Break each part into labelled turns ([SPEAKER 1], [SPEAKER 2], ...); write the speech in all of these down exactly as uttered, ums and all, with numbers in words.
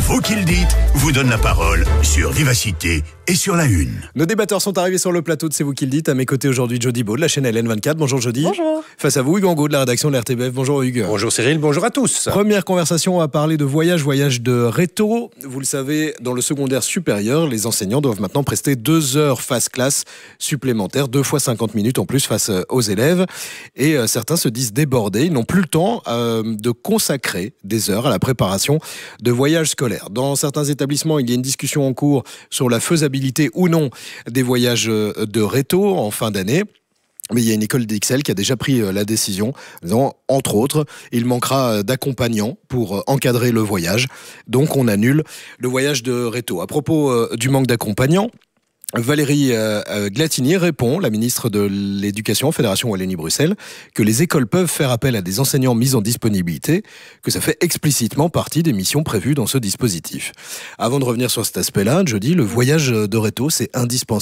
[SPEAKER 1] Vous qui le dites vous donne la parole sur Vivacité et sur la Une.
[SPEAKER 2] Nos débatteurs sont arrivés sur le plateau de C'est vous qui le dites. À mes côtés aujourd'hui, Jody Beau de la chaîne L N vingt-quatre. Bonjour Jody.
[SPEAKER 3] Bonjour.
[SPEAKER 2] Face à vous, Hugues Angot de la rédaction de l'R T B F. Bonjour Hugues.
[SPEAKER 4] Bonjour Cyril, bonjour à tous.
[SPEAKER 2] Première conversation à parler de voyage, voyage de réto. Vous le savez, dans le secondaire supérieur, les enseignants doivent maintenant prester deux heures face classe supplémentaires, deux fois cinquante minutes en plus face aux élèves. Et euh, certains se disent débordés. Ils n'ont plus le temps euh, de consacrer des heures à la préparation de voyages scolaires. Dans certains établissements, il y a une discussion en cours sur la faisabilité ou non des voyages de réto en fin d'année. Mais il y a une école d'X L qui a déjà pris la décision, en disant, entre autres, il manquera d'accompagnants pour encadrer le voyage. Donc on annule le voyage de réto. À propos du manque d'accompagnants, Valérie Glatinier répond, la ministre de l'Éducation, Fédération Wallonie-Bruxelles, que les écoles peuvent faire appel à des enseignants mis en disponibilité, que ça fait explicitement partie des missions prévues dans ce dispositif. Avant de revenir sur cet aspect-là, je dis, le voyage de réto, c'est indispensable ?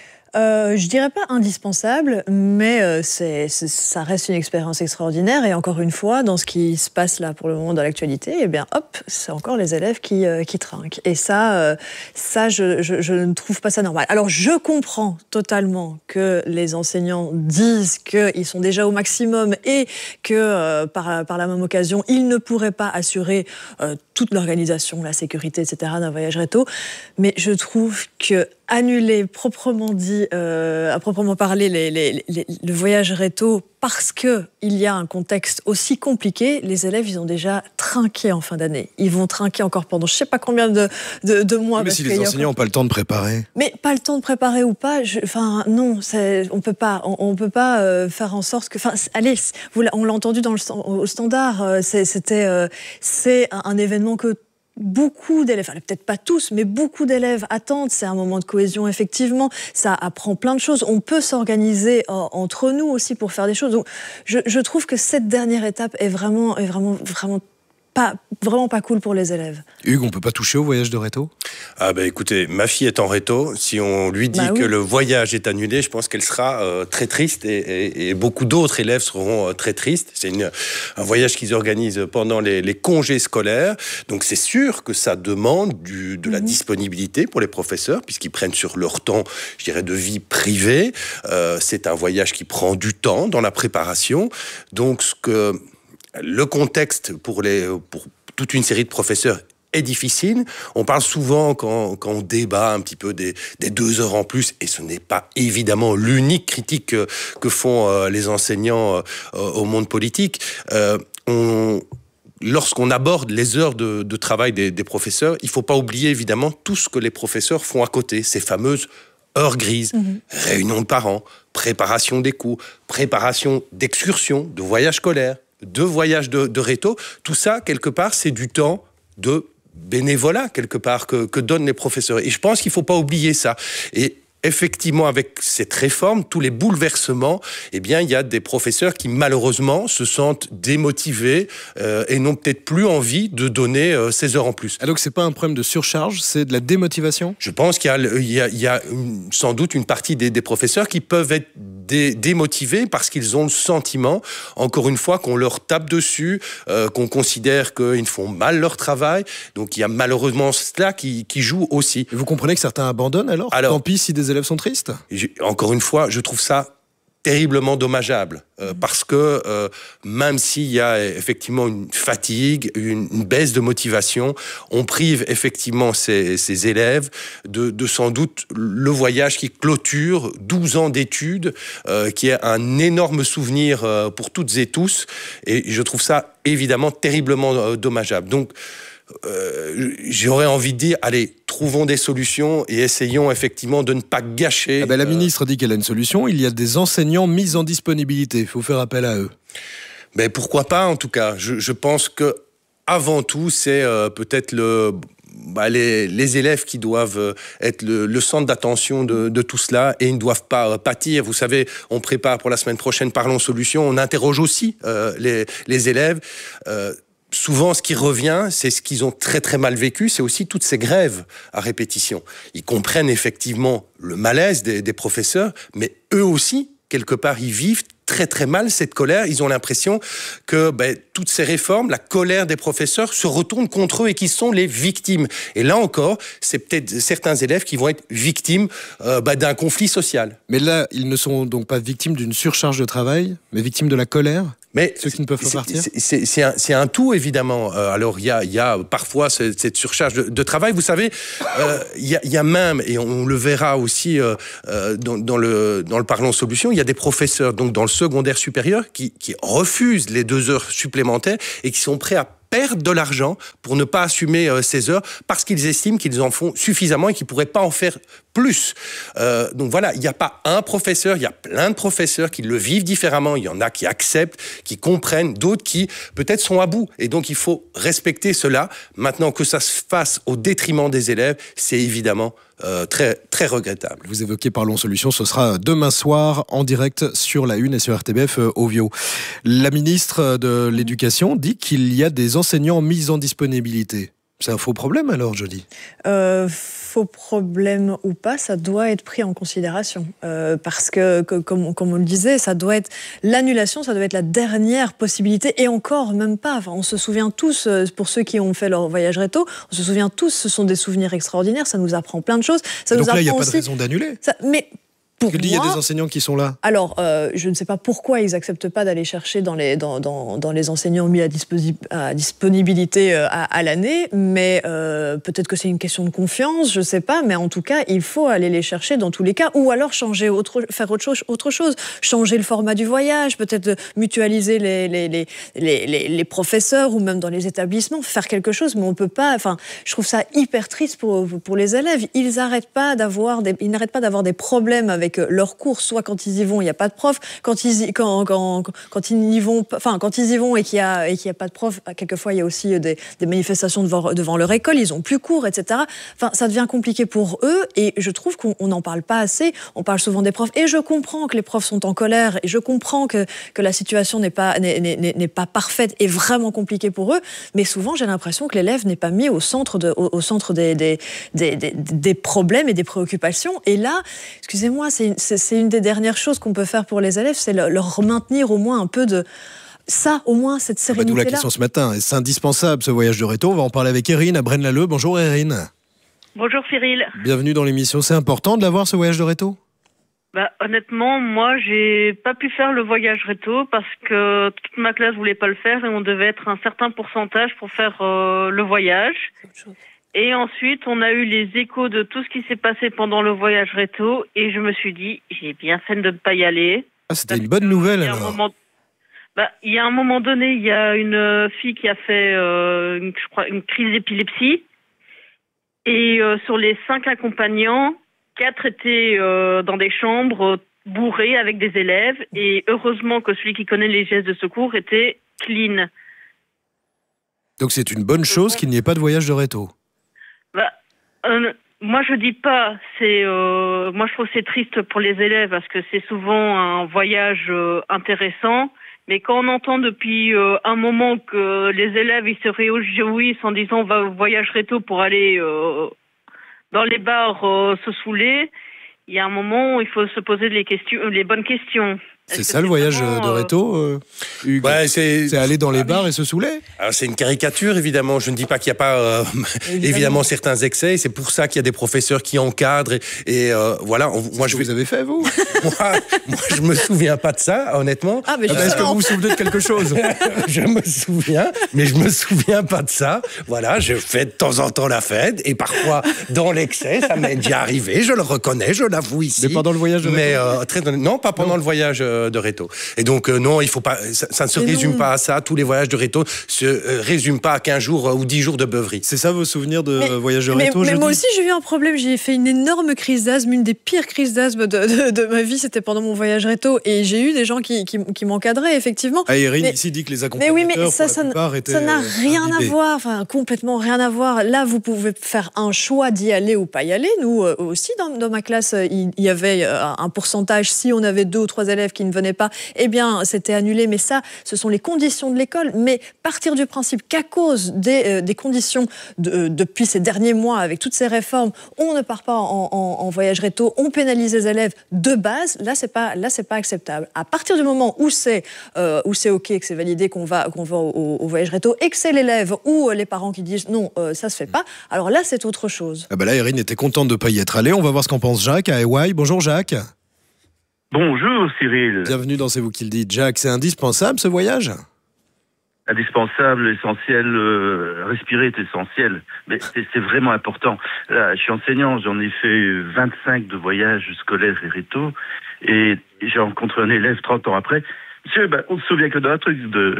[SPEAKER 3] Euh, je dirais pas indispensable, mais euh, c'est, c'est, ça reste une expérience extraordinaire. Et encore une fois, dans ce qui se passe là pour le moment dans l'actualité, eh bien, hop, c'est encore les élèves qui, euh, qui trinquent. Et ça, euh, ça je, je, je ne trouve pas ça normal. Alors, je comprends totalement que les enseignants disent qu'ils sont déjà au maximum et que, euh, par, par la même occasion, ils ne pourraient pas assurer euh, toute l'organisation, la sécurité, et cetera d'un voyage réto. Mais je trouve que annuler proprement dit, euh, à proprement parler, les, les, les, le voyage réto parce qu'il y a un contexte aussi compliqué, les élèves, ils ont déjà trinqué en fin d'année. Ils vont trinquer encore pendant je ne sais pas combien de, de, de mois.
[SPEAKER 2] Mais si les enseignants n'ont encore... pas le temps de préparer.
[SPEAKER 3] Mais pas le temps de préparer ou pas, je, enfin non, c'est, on peut pas, on, on peut pas euh, faire en sorte que, enfin, allez, vous, on l'a entendu dans le au standard, euh, c'est, c'était, euh, c'est un, un événement que beaucoup d'élèves, enfin, peut-être pas tous, mais beaucoup d'élèves attendent. C'est un moment de cohésion, effectivement. Ça apprend plein de choses. On peut s'organiser en, entre nous aussi pour faire des choses. Donc, je, je trouve que cette dernière étape est vraiment, est vraiment, vraiment pas, vraiment pas cool pour les élèves.
[SPEAKER 2] Hugues, on peut pas toucher au voyage de réto ?
[SPEAKER 4] Ah ben écoutez, ma fille est en réto. Si on lui dit bah oui. que le voyage est annulé, je pense qu'elle sera euh, très triste et, et, et beaucoup d'autres élèves seront euh, très tristes. C'est une, un voyage qu'ils organisent pendant les, les congés scolaires. Donc c'est sûr que ça demande du, de la mmh. disponibilité pour les professeurs puisqu'ils prennent sur leur temps, je dirais, de vie privée. Euh, c'est un voyage qui prend du temps dans la préparation. Donc ce que le contexte pour, les, pour toute une série de professeurs est difficile. On parle souvent, quand, quand on débat un petit peu des, des deux heures en plus, et ce n'est pas évidemment l'unique critique que, que font euh, les enseignants euh, au monde politique. Euh, on... Lorsqu'on aborde les heures de, de travail des, des professeurs, il ne faut pas oublier évidemment tout ce que les professeurs font à côté, ces fameuses heures grises, mmh. réunions de parents, préparation des cours, préparation d'excursions, de voyages scolaires, de voyages de, de réto. Tout ça, quelque part, c'est du temps de bénévolat, quelque part, que, que donnent les professeurs. Et je pense qu'il ne faut pas oublier ça. Et effectivement, avec cette réforme, tous les bouleversements, eh bien, il y a des professeurs qui, malheureusement, se sentent démotivés euh, et n'ont peut-être plus envie de donner euh, ces heures en plus.
[SPEAKER 2] Ah donc, ce n'est pas un problème de surcharge, c'est de la démotivation ?
[SPEAKER 4] Je pense qu'il y a, il y a, il y a une, sans doute une partie des, des professeurs qui peuvent être dé, démotivés parce qu'ils ont le sentiment, encore une fois, qu'on leur tape dessus, euh, qu'on considère qu'ils font mal leur travail. Donc, il y a malheureusement cela qui, qui joue aussi.
[SPEAKER 2] Et vous comprenez que certains abandonnent alors ? Alors tant pis si des élèves sont tristes ?
[SPEAKER 4] Encore une fois, je trouve ça terriblement dommageable euh, parce que euh, même s'il y a effectivement une fatigue, une, une baisse de motivation, on prive effectivement ces, ces élèves de, de sans doute le voyage qui clôture douze ans d'études, euh, qui est un énorme souvenir euh, pour toutes et tous, et je trouve ça évidemment terriblement euh, dommageable. Donc Euh, j'aurais envie de dire, allez, trouvons des solutions et essayons effectivement de ne pas gâcher.
[SPEAKER 2] Ah ben, la ministre dit qu'elle a une solution. Il y a des enseignants mis en disponibilité. Il faut faire appel à eux.
[SPEAKER 4] Mais pourquoi pas, en tout cas. Je, je pense que avant tout, c'est euh, peut-être le... Bah, les, les élèves qui doivent être le, le centre d'attention de, de tout cela et ils ne doivent pas euh, pâtir. Vous savez, on prépare pour la semaine prochaine Parlons Solutions. On interroge aussi euh, les, les élèves. Euh, Souvent, ce qui revient, c'est ce qu'ils ont très très mal vécu, c'est aussi toutes ces grèves à répétition. Ils comprennent effectivement le malaise des, des professeurs, mais eux aussi, quelque part, ils vivent très très mal cette colère. Ils ont l'impression que ben, toutes ces réformes, la colère des professeurs se retourne contre eux et qui sont les victimes. Et là encore, c'est peut-être certains élèves qui vont être victimes euh, ben, d'un conflit social.
[SPEAKER 2] Mais là, ils ne sont donc pas victimes d'une surcharge de travail, mais victimes de la colère. Mais ceux qui ne peuvent pas partir.
[SPEAKER 4] C'est un, un tout, évidemment. Euh, alors, il y a, y a parfois ce, cette surcharge de, de travail. Vous savez, euh, il y, y a même, et on, on le verra aussi euh, dans, dans, le, dans le Parlons Solutions, il y a des professeurs donc, dans le secondaire supérieur qui, qui refusent les deux heures supplémentaires et qui sont prêts à perdent de l'argent pour ne pas assumer euh, ces heures parce qu'ils estiment qu'ils en font suffisamment et qu'ils ne pourraient pas en faire plus. Euh, donc voilà, il n'y a pas un professeur, il y a plein de professeurs qui le vivent différemment. Il y en a qui acceptent, qui comprennent, d'autres qui peut-être sont à bout. Et donc il faut respecter cela. Maintenant, que ça se fasse au détriment des élèves, c'est évidemment Euh, très, très regrettable.
[SPEAKER 2] Vous évoquez Parlons Solutions, ce sera demain soir en direct sur la Une et sur R T B F euh, Ovio. La ministre de l'Éducation dit qu'il y a des enseignants mis en disponibilité. C'est un faux problème alors, je dis
[SPEAKER 3] euh, Faux problème ou pas, ça doit être pris en considération. Euh, parce que, que comme, comme on le disait, ça doit être l'annulation, ça doit être la dernière possibilité. Et encore, même pas. Enfin, on se souvient tous, pour ceux qui ont fait leur voyage réto, on se souvient tous, ce sont des souvenirs extraordinaires, ça nous apprend plein de choses. Ça
[SPEAKER 2] donc
[SPEAKER 3] nous
[SPEAKER 2] là, il n'y a pas
[SPEAKER 3] aussi...
[SPEAKER 2] de raison d'annuler.
[SPEAKER 3] Ça, mais Pour
[SPEAKER 2] il y a des enseignants qui sont là.
[SPEAKER 3] Alors, euh, je ne sais pas pourquoi ils n'acceptent pas d'aller chercher dans les, dans, dans, dans les enseignants mis à, disposi à disponibilité euh, à, à l'année, mais euh, peut-être que c'est une question de confiance, je ne sais pas, mais en tout cas, il faut aller les chercher dans tous les cas, ou alors changer autre, faire autre chose, autre chose, changer le format du voyage, peut-être mutualiser les, les, les, les, les, les professeurs, ou même dans les établissements, faire quelque chose, mais on ne peut pas... Enfin, je trouve ça hyper triste pour, pour les élèves. Ils n'arrêtent pas d'avoir des, ils n'arrêtent pas d'avoir des problèmes avec leurs cours, soit quand ils y vont, il n'y a pas de prof, quand ils y, quand, quand, quand ils y vont, enfin, quand ils y vont et qu'il n'y a, et qu'il y a pas de prof, quelquefois il y a aussi des, des manifestations devant, devant leur école, ils ont plus cours, et cetera. Enfin, ça devient compliqué pour eux et je trouve qu'on n'en parle pas assez. On parle souvent des profs et je comprends que les profs sont en colère et je comprends que, que la situation n'est pas, n'est, n'est, n'est pas parfaite et vraiment compliquée pour eux, mais souvent j'ai l'impression que l'élève n'est pas mis au centre, de, au, au centre des, des, des, des, des problèmes et des préoccupations. Et là, excusez-moi, c'est c'est une des dernières choses qu'on peut faire pour les élèves, c'est leur maintenir au moins un peu de... Ça, au moins, cette sérénité-là.
[SPEAKER 2] D'où la question ce matin. C'est indispensable, ce voyage de réto. On va en parler avec Erin à Braine-l'Alleud. Bonjour, Erin.
[SPEAKER 5] Bonjour, Cyril.
[SPEAKER 2] Bienvenue dans l'émission. C'est important de l'avoir, ce voyage de réto ?
[SPEAKER 5] Bah, honnêtement, moi, j'ai pas pu faire le voyage réto parce que toute ma classe voulait pas le faire et on devait être un certain pourcentage pour faire euh, le voyage. Et ensuite, on a eu les échos de tout ce qui s'est passé pendant le voyage réto et je me suis dit, j'ai bien fait de ne pas y aller.
[SPEAKER 2] Ah, c'était une bonne nouvelle, alors.
[SPEAKER 5] Moment... Bah, il y a un moment donné, il y a une fille qui a fait, euh, une, je crois, une crise d'épilepsie. Et euh, sur les cinq accompagnants, quatre étaient euh, dans des chambres bourrées avec des élèves. Et heureusement que celui qui connaît les gestes de secours était clean.
[SPEAKER 2] Donc c'est une bonne chose qu'il n'y ait pas de voyage de réto.
[SPEAKER 5] Bah, euh, moi je dis pas, c'est euh, moi je trouve c'est triste pour les élèves parce que c'est souvent un voyage euh, intéressant, mais quand on entend depuis euh, un moment que les élèves ils se réjouissent en disant on va au voyage réto pour aller euh, dans les bars euh, se saouler, il y a un moment où il faut se poser les questions, les bonnes questions.
[SPEAKER 2] C'est ça le voyage
[SPEAKER 5] vraiment,
[SPEAKER 2] de réto, euh, Hugues
[SPEAKER 4] ouais, c'est
[SPEAKER 2] aller dans les bars et se saouler.
[SPEAKER 4] Alors c'est une caricature, évidemment. Je ne dis pas qu'il n'y a pas, euh, évidemment. évidemment, certains excès. C'est pour ça qu'il y a des professeurs qui encadrent. Et, et euh, voilà, on, moi, je
[SPEAKER 2] vous avez fait, vous
[SPEAKER 4] moi, moi, je me souviens pas de ça, honnêtement.
[SPEAKER 3] Ah, mais
[SPEAKER 2] ah, est-ce que vous vous souvenez de quelque chose?
[SPEAKER 4] Je me souviens, mais je me souviens pas de ça. Voilà, je fais de temps en temps la fête. Et parfois, dans l'excès, ça m'est déjà arrivé. Je le reconnais, je l'avoue ici.
[SPEAKER 2] Mais pendant le voyage de réto?
[SPEAKER 4] Mais, euh, très, non, pas pendant non. le voyage de réto. Et donc, euh, non, il faut pas, ça, ça ne se mais résume non. pas à ça. Tous les voyages de réto se euh, résument pas à quinze jours euh, ou dix jours de beuverie.
[SPEAKER 2] C'est ça vos souvenirs de mais, voyage de
[SPEAKER 3] mais,
[SPEAKER 2] réto?
[SPEAKER 3] Mais moi aussi, j'ai eu un problème. J'ai fait une énorme crise d'asthme, une des pires crises d'asthme de, de, de ma vie. C'était pendant mon voyage réto. Et j'ai eu des gens qui, qui, qui m'encadraient, effectivement.
[SPEAKER 2] Ah, Erin
[SPEAKER 3] mais,
[SPEAKER 2] ici dit que les accompagnateurs,
[SPEAKER 3] mais oui, mais ça, ça n'a rien
[SPEAKER 2] imbibés.
[SPEAKER 3] à voir. Enfin, complètement rien à voir. Là, vous pouvez faire un choix d'y aller ou pas y aller. Nous euh, aussi, dans, dans ma classe, il y avait un pourcentage. Si on avait deux ou trois élèves qui ne venaient pas, eh bien, c'était annulé. Mais ça, ce sont les conditions de l'école. Mais partir du principe qu'à cause des, euh, des conditions de, euh, depuis ces derniers mois, avec toutes ces réformes, on ne part pas en, en, en voyage réto, on pénalise les élèves de base, là, c'est pas, là, c'est pas acceptable. À partir du moment où c'est, euh, où c'est OK, que c'est validé, qu'on va, qu'on va au, au voyage réto, et que c'est l'élève ou les parents qui disent non, euh, ça se fait pas, alors là, c'est autre chose.
[SPEAKER 2] Ah bah là, Erin était contente de ne pas y être allée. On va voir ce qu'en pense Jacques à Hawaï. Bonjour Jacques.
[SPEAKER 6] Bonjour Cyril.
[SPEAKER 2] Bienvenue dans C'est vous qui le dites. Jacques, c'est indispensable ce voyage ?
[SPEAKER 6] Indispensable, essentiel, euh, respirer est essentiel, mais c'est, c'est vraiment important. Là, je suis enseignant, j'en ai fait vingt-cinq de voyages scolaires et réto, et j'ai rencontré un élève trente ans après. Monsieur, ben, on se souvient que d'un truc de,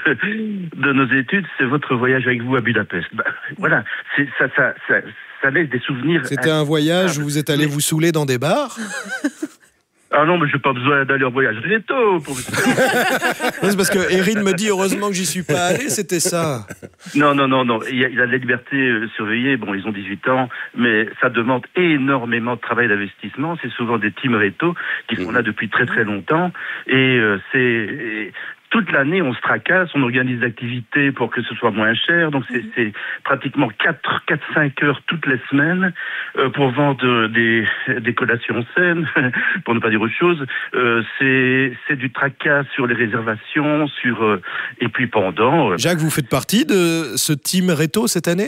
[SPEAKER 6] de nos études, c'est votre voyage avec vous à Budapest. Ben, voilà, c'est, ça, ça, ça, ça laisse des souvenirs.
[SPEAKER 2] C'était un voyage où vous êtes allé vous saouler dans des bars ?
[SPEAKER 6] Ah non, mais j'ai pas besoin d'aller en voyage réto. Pour...
[SPEAKER 2] C'est parce que Erin me dit heureusement que j'y suis pas allé, c'était ça.
[SPEAKER 6] Non, non, non, non. Il y a, il y a de la liberté euh, surveillée. Bon, ils ont dix-huit ans, mais ça demande énormément de travail d'investissement. C'est souvent des teams réto qui sont là depuis très très longtemps. Et euh, c'est... Et... toute l'année, on se tracasse, on organise des activités pour que ce soit moins cher. Donc, c'est, c'est pratiquement quatre à cinq heures toutes les semaines euh, pour vendre des, des collations saines, pour ne pas dire autre chose. Euh, c'est, c'est du tracas sur les réservations, sur euh, et puis pendant... Euh...
[SPEAKER 2] Jacques, vous faites partie de ce team réto cette année ?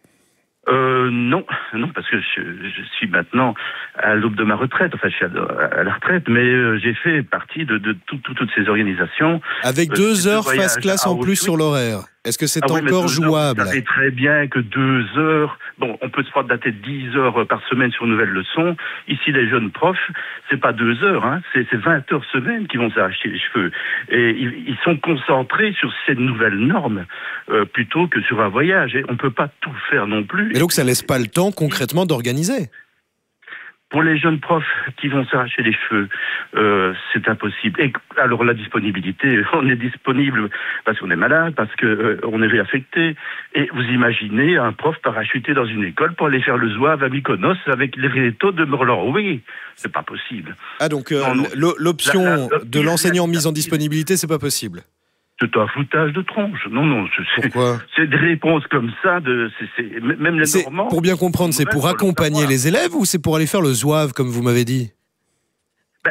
[SPEAKER 6] Euh, non, non, parce que je, je suis maintenant à l'aube de ma retraite, enfin je suis à, à la retraite, mais euh, j'ai fait partie de, de tout, tout, toutes ces organisations.
[SPEAKER 2] Avec deux euh, heures face classe en plus sur l'horaire. Est-ce que c'est ah oui, encore jouable ?
[SPEAKER 6] Vous savez très bien que deux heures, bon, on peut se prendre dater de dix heures par semaine sur une nouvelle leçon. Ici, les jeunes profs, c'est pas deux heures, hein, c'est, c'est vingt heures semaine qui vont s'arracher les cheveux. Et ils, ils sont concentrés sur ces nouvelles normes euh, plutôt que sur un voyage. Et on peut pas tout faire non plus.
[SPEAKER 2] Et donc, ça laisse pas le temps concrètement d'organiser ?
[SPEAKER 6] Pour les jeunes profs qui vont s'arracher les cheveux, euh, c'est impossible. Et alors la disponibilité, on est disponible parce qu'on est malade, parce que euh, on est réaffecté. Et vous imaginez un prof parachuté dans une école pour aller faire le zouave à Mykonos avec les rétos de Merlan. Oui, c'est pas possible.
[SPEAKER 2] Ah donc euh, non, non. l'option la, la, la, de l'enseignant mise en disponibilité, c'est pas possible.
[SPEAKER 6] C'est un foutage de tronche. Non, non. C'est,
[SPEAKER 2] Pourquoi ?
[SPEAKER 6] C'est des réponses comme ça. De, c'est, c'est, même les
[SPEAKER 2] c'est,
[SPEAKER 6] Normands...
[SPEAKER 2] Pour bien comprendre, c'est pour accompagner les élèves ou c'est pour aller faire le zouave, comme vous m'avez dit ?
[SPEAKER 6] Ben,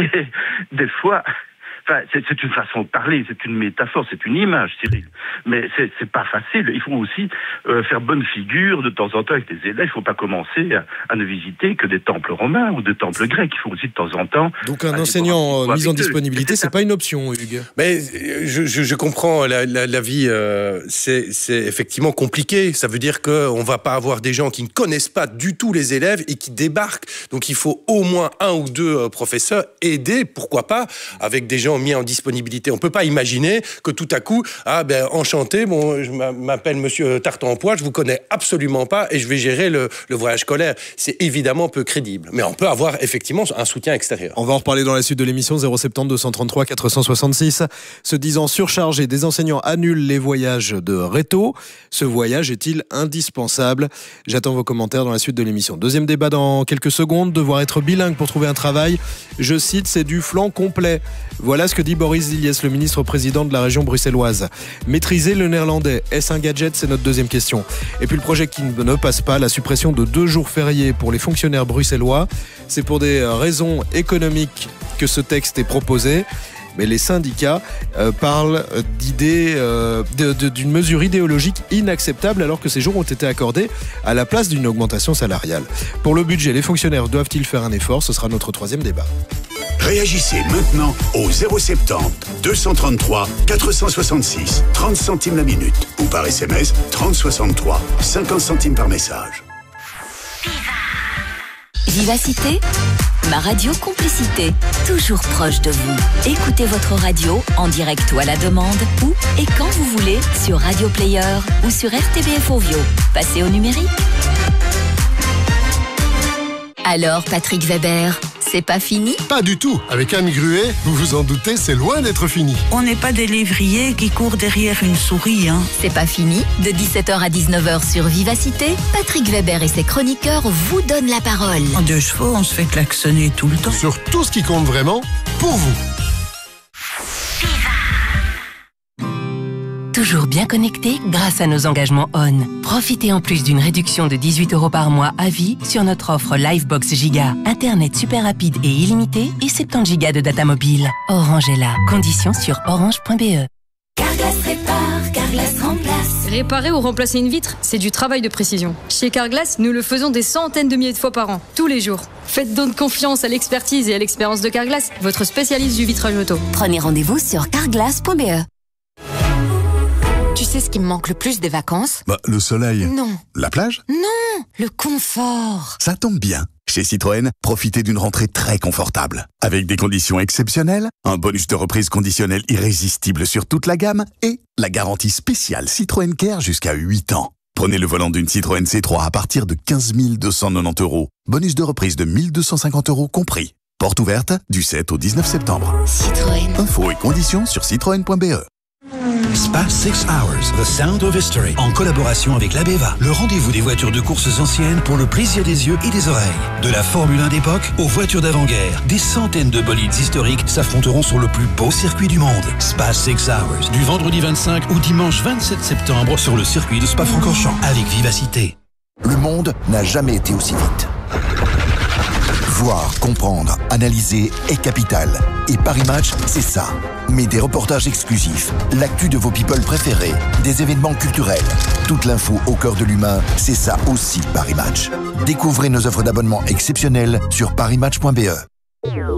[SPEAKER 6] des fois... Enfin, c'est, c'est une façon de parler, c'est une métaphore, c'est une image, Cyril. Mais c'est, c'est pas facile. Il faut aussi euh, faire bonne figure de temps en temps avec les élèves. Il faut pas commencer à, à ne visiter que des temples romains ou des temples grecs. Il faut aussi de temps en temps...
[SPEAKER 2] Donc un enseignant mis en disponibilité, c'est pas une option, Hugues.
[SPEAKER 4] Mais je, je, je comprends la, la, la vie. Euh, c'est, c'est effectivement compliqué. Ça veut dire qu'on va pas avoir des gens qui ne connaissent pas du tout les élèves et qui débarquent. Donc il faut au moins un ou deux euh, professeurs aider, pourquoi pas, avec des gens mis en disponibilité. On peut pas imaginer que tout à coup, ah ben enchanté, bon, je m'appelle Monsieur Tartan-en-Poix, je vous connais absolument pas et je vais gérer le, le voyage scolaire. C'est évidemment peu crédible. Mais on peut avoir effectivement un soutien extérieur.
[SPEAKER 2] On va en reparler dans la suite de l'émission. Zéro sept zéro deux cent trente-trois quatre cent soixante-six. Se disant surchargés, des enseignants annulent les voyages de réto. Ce voyage est-il indispensable ? J'attends vos commentaires dans la suite de l'émission. Deuxième débat dans quelques secondes. Devoir être bilingue pour trouver un travail. Je cite, c'est du flanc complet. Voilà ce que dit Boris Ziliès, le ministre-président de la région bruxelloise. Maîtriser le néerlandais, est-ce un gadget ? C'est notre deuxième question. Et puis le projet qui ne passe pas, la suppression de deux jours fériés pour les fonctionnaires bruxellois. C'est pour des raisons économiques que ce texte est proposé. Mais les syndicats euh, parlent d'idées, euh, de, de, d'une mesure idéologique inacceptable alors que ces jours ont été accordés à la place d'une augmentation salariale. Pour le budget, les fonctionnaires doivent-ils faire un effort ? Ce sera notre troisième débat.
[SPEAKER 1] Réagissez maintenant au zéro sept zéro deux cent trente-trois quatre cent soixante-six, trente centimes la minute ou par S M S trente soixante-trois, cinquante centimes par message.
[SPEAKER 7] Vivacité, ma radio complicité, toujours proche de vous. Écoutez votre radio en direct ou à la demande, où et quand vous voulez, sur Radio Player ou sur R T B F Ovio. Passez au numérique. Alors, Patrick Weber, c'est pas fini ?
[SPEAKER 8] Pas du tout. Avec Anne Gruet, vous vous en doutez, c'est loin d'être fini.
[SPEAKER 9] On n'est pas des lévriers qui courent derrière une souris, hein.
[SPEAKER 7] C'est pas fini. De dix-sept heures à dix-neuf heures sur Vivacité, Patrick Weber et ses chroniqueurs vous donnent la parole.
[SPEAKER 9] En deux chevaux, on se fait klaxonner tout le temps.
[SPEAKER 8] Sur tout ce qui compte vraiment, pour vous.
[SPEAKER 10] toujours bien connectés grâce à nos engagements O N. Profitez en plus d'une réduction de dix-huit euros par mois à vie sur notre offre Livebox Giga. Internet super rapide et illimité et soixante-dix gigas de data mobile. Orange est là. Conditions sur orange point b e.
[SPEAKER 7] Carglass répare, Carglass remplace.
[SPEAKER 11] Réparer ou remplacer une vitre, c'est du travail de précision. Chez Carglass, nous le faisons des centaines de milliers de fois par an, tous les jours. Faites donc confiance à l'expertise et à l'expérience de Carglass, votre spécialiste du vitrage auto.
[SPEAKER 7] Prenez rendez-vous sur carglass point b e.
[SPEAKER 12] Tu sais ce qui me manque le plus des vacances?
[SPEAKER 13] Bah, le soleil.
[SPEAKER 12] Non.
[SPEAKER 13] La plage?
[SPEAKER 12] Non, le confort.
[SPEAKER 13] Ça tombe bien. Chez Citroën, profitez d'une rentrée très confortable. Avec des conditions exceptionnelles, un bonus de reprise conditionnel irrésistible sur toute la gamme et la garantie spéciale Citroën Care jusqu'à huit ans. Prenez le volant d'une Citroën C trois à partir de quinze mille deux cent quatre-vingt-dix euros. Bonus de reprise de mille deux cent cinquante euros compris. Porte ouverte du sept au dix-neuf septembre.
[SPEAKER 7] Citroën.
[SPEAKER 13] Infos et conditions sur citroën point b e.
[SPEAKER 14] Spa Six Hours, The Sound of History, en collaboration avec l'Abeva, le rendez-vous des voitures de courses anciennes pour le plaisir des yeux et des oreilles. De la Formule un d'époque aux voitures d'avant-guerre, des centaines de bolides historiques s'affronteront sur le plus beau circuit du monde. Spa Six Hours, du vendredi vingt-cinq au dimanche vingt-sept septembre sur le circuit de Spa-Francorchamps, avec vivacité.
[SPEAKER 15] Le monde n'a jamais été aussi vite. Voir, comprendre, analyser est capital. Et Paris Match, c'est ça. Mais des reportages exclusifs, l'actu de vos people préférés, des événements culturels, toute l'info au cœur de l'humain, c'est ça aussi Paris Match. Découvrez nos offres d'abonnement exceptionnelles sur paris match point b e.